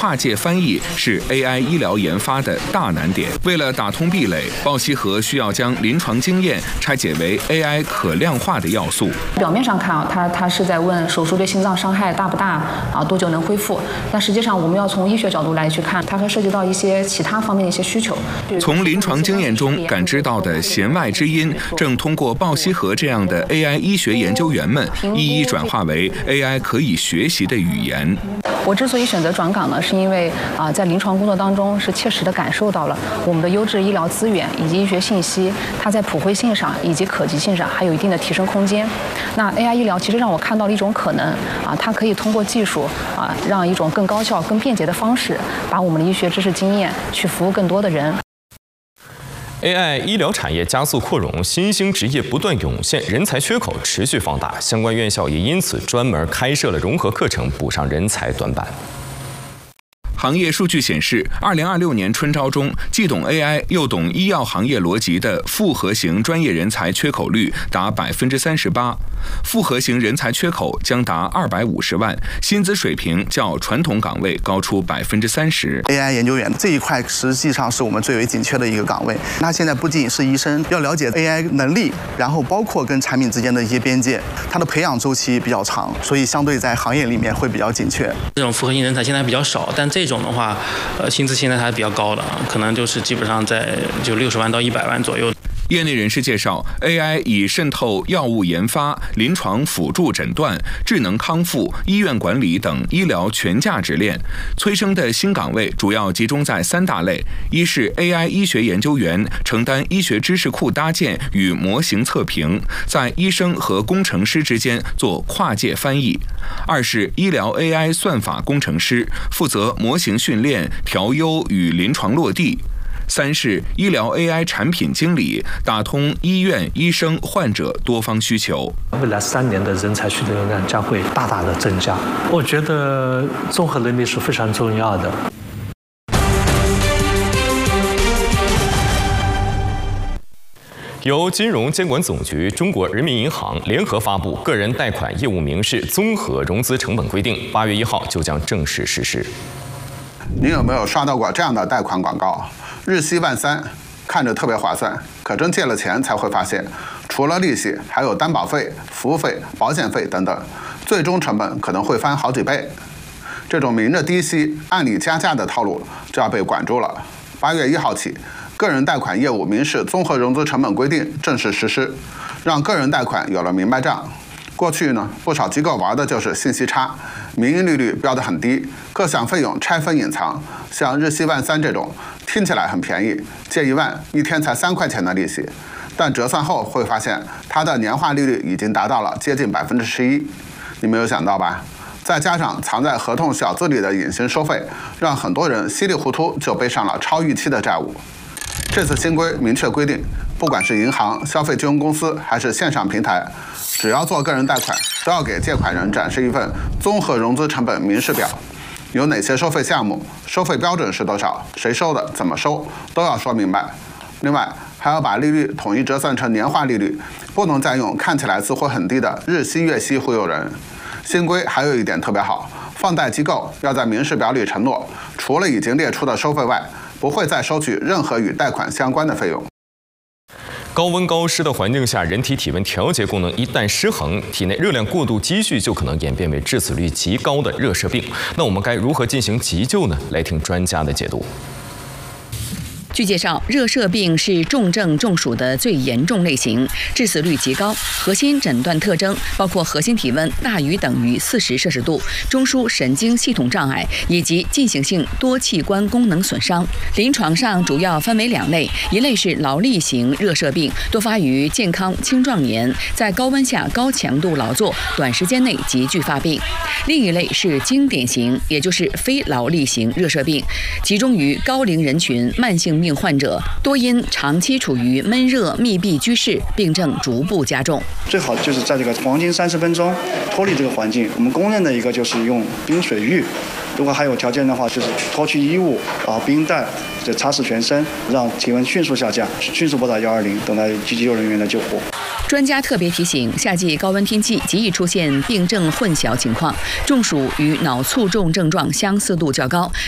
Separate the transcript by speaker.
Speaker 1: 跨界翻译是 AI 医疗研发的大难点。为了打通壁垒，鲍希和需要将临床经验拆解为 AI 可量化的要素。
Speaker 2: 表面上看他是在问手术对心脏伤害大不大多久能恢复，但实际上我们要从医学角度来去看，它还涉及到一些其他方面的一些需求。
Speaker 1: 从临床经验中感知到的弦外之音，正通过鲍希和这样的 AI 医学研究员们一一转化为 AI 可以学习的语言。
Speaker 2: 我之所以选择转岗呢，是因为在临床工作当中是切实的感受到了我们的优质医疗资源以及医学信息，它在普惠性上以及可及性上还有一定的提升空间。那 AI 医疗其实让我看到了一种可能它可以通过技术让一种更高效、更便捷的方式，把我们的医学知识经验去服务更多的人。
Speaker 3: AI 医疗产业加速扩容，新兴职业不断涌现，人才缺口持续放大，相关院校也因此专门开设了融合课程，补上人才短板。
Speaker 1: 行业数据显示，2026年春招中，既懂 AI 又懂医药行业逻辑的复合型专业人才缺口率达38%，复合型人才缺口将达250万，薪资水平较传统岗位高出30%。
Speaker 4: AI 研究员这一块实际上是我们最为紧缺的一个岗位。他现在不仅是医生，要了解 AI 能力，然后包括跟产品之间的一些边界，它的培养周期比较长，所以相对在行业里面会比较紧缺。
Speaker 5: 这种复合型人才现在比较少，但这种的话，薪资现在还比较高的，可能就是基本上在60万到100万左右。
Speaker 1: 业内人士介绍 ，AI 已渗透药物研发、临床辅助诊断、智能康复、医院管理等医疗全价值链，催生的新岗位主要集中在3大类：一是 AI 医学研究员，承担医学知识库搭建与模型测评，在医生和工程师之间做跨界翻译；二是医疗 AI 算法工程师，负责模型训练、调优与临床落地。3是医疗 AI 产品经理，打通医院、医生、患者多方需求。
Speaker 6: 未来3年的人才需求量将会大大的增加。我觉得综合能力是非常重要的。
Speaker 3: 由金融监管总局、中国人民银行联合发布《个人贷款业务民事综合融资成本规定》，8月1号就将正式实施。
Speaker 7: 您有没有刷到过这样的贷款广告？日息13000，看着特别划算，可真借了钱才会发现，除了利息，还有担保费、服务费、保险费等等，最终成本可能会翻好几倍。这种明着低息、按理加价的套路就要被管住了。8月1号起，个人贷款业务民事综合融资成本规定正式实施，让个人贷款有了明白账。过去呢，不少机构玩的就是信息差，名义利率标得很低，各项费用拆分隐藏。像日息13000这种，听起来很便宜，借1万一天才3块钱的利息，但折算后会发现它的年化利率已经达到了接近11%。你没有想到吧？再加上藏在合同小字里的隐形收费，让很多人稀里糊涂就背上了超预期的债务。这次新规明确规定，不管是银行、消费金融公司还是线上平台，只要做个人贷款，都要给借款人展示一份综合融资成本明示表，有哪些收费项目，收费标准是多少，谁收的，怎么收，都要说明白。另外，还要把利率统一折算成年化利率，不能再用看起来似乎很低的日息、月息忽悠人。新规还有一点特别好，放贷机构要在明示表里承诺，除了已经列出的收费外，不会再收取任何与贷款相关的费用。
Speaker 3: 高温高湿的环境下，人体体温调节功能一旦失衡，体内热量过度积蓄就可能演变为致死率极高的热射病。那我们该如何进行急救呢？来听专家的解读。
Speaker 8: 据介绍，热射病是重症中暑的最严重类型，致死率极高。核心诊断特征包括核心体温大于等于40摄氏度、中枢神经系统障碍以及进行性多器官功能损伤。临床上主要分为2类，一类是劳力型热射病，多发于健康青壮年，在高温下高强度劳作，短时间内急剧发病；另一类是经典型，也就是非劳力型热射病，集中于高龄人群、慢性病患者，多因长期处于闷热密闭居室，病症逐步加重。
Speaker 9: 最好就是在这个黄金30分钟脱离这个环境。我们公认的一个就是用冰水浴，如果还有条件的话，就是脱去衣物，然后冰袋，就擦拭全身，让体温迅速下降，迅速拨打120，等待急救人员的救护。
Speaker 8: 专家特别提醒，夏季高温天气极易出现病症混淆情况，中暑与脑卒中症状相似度较高，